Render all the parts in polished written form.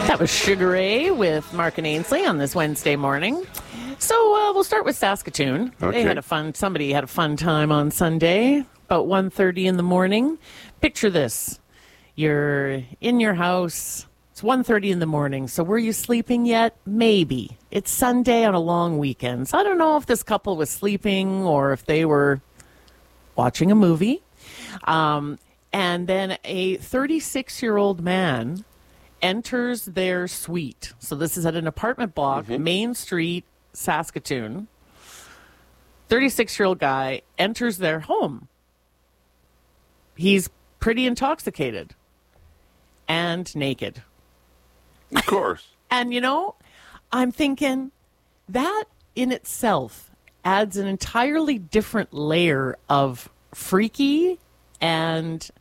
That was Sugar Ray with Mark and Ainsley on this Wednesday morning. So we'll start with Saskatoon. Okay. Somebody had a fun time on Sunday, about 1:30 in the morning. Picture this. You're in your house. It's 1:30 in the morning. So were you sleeping yet? Maybe. It's Sunday on a long weekend. So I don't know if this couple was sleeping or if they were watching a movie. And then a 36-year-old man enters their suite. So this is at an apartment block, Main Street, Saskatoon. 36-year-old guy enters their home. He's pretty intoxicated and naked. Of course. And, I'm thinking that in itself adds an entirely different layer of freaky and,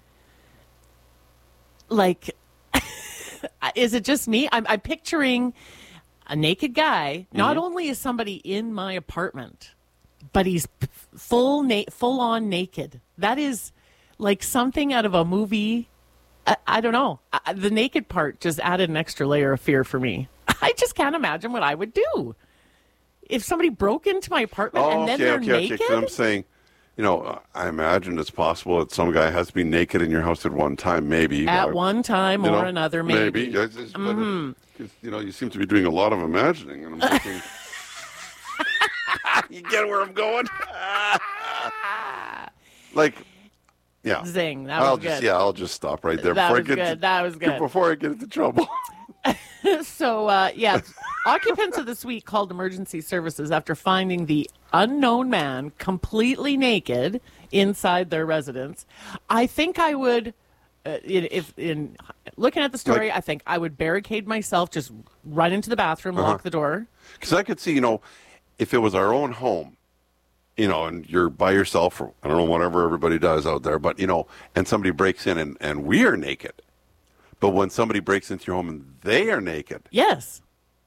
is it just me? I'm picturing a naked guy. Not only is somebody in my apartment, but he's full on naked. That is like something out of a movie. I don't know. The naked part just added an extra layer of fear for me. I just can't imagine what I would do if somebody broke into my apartment and then they're naked. Okay. I'm saying, I imagine it's possible that some guy has to be naked in your house at one time, maybe. At one time or another, maybe. But, you seem to be doing a lot of imagining, and I'm thinking, you get where I'm going? Yeah. Zing. That was good. I'll just stop right there. That was good. Before I get into trouble. So, occupants of the suite called emergency services after finding the unknown man completely naked inside their residence. I think I would, if in looking at the story, I think I would barricade myself, just run into the bathroom, lock the door. Because I could see, if it was our own home, and you're by yourself, or I don't know, whatever everybody does out there, but, and somebody breaks in and we are naked. But when somebody breaks into your home and they are naked. Yes.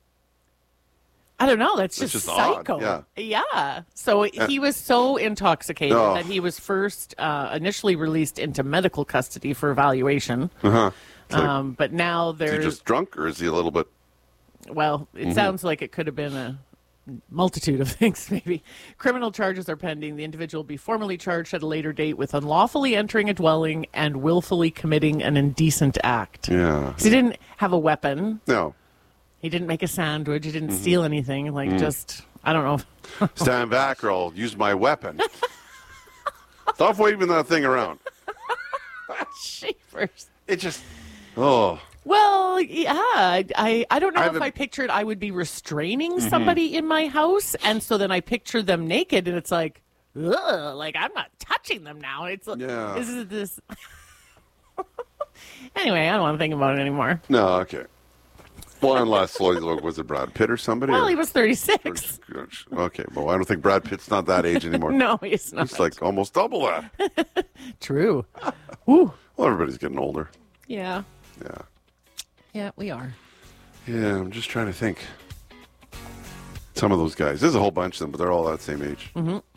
I don't know. That's just psycho. Odd. Yeah. So he was so intoxicated that he was first initially released into medical custody for evaluation. But now Is he just drunk, or is he a little bit? Well, it sounds like it could have been a multitude of things, maybe. Criminal charges are pending. The individual will be formally charged at a later date with unlawfully entering a dwelling and willfully committing an indecent act. Yeah. He didn't have a weapon. No. He didn't make a sandwich. He didn't steal anything. Just, I don't know. Stand back or I'll use my weapon. Stop waving that thing around. Shapers. It just, oh. Well, yeah, I don't know if I pictured I would be restraining somebody in my house, and so then I picture them naked, and it's like, ugh, I'm not touching them now. It's this. Anyway, I don't want to think about it anymore. No, okay. Well, unless, was it Brad Pitt or somebody? Well, he was 36. Okay, well, I don't think Brad Pitt's not that age anymore. No, he's not. He's like almost double that. True. Woo. Well, everybody's getting older. Yeah. Yeah. Yeah, we are. Yeah, I'm just trying to think. Some of those guys. There's a whole bunch of them, but they're all that same age.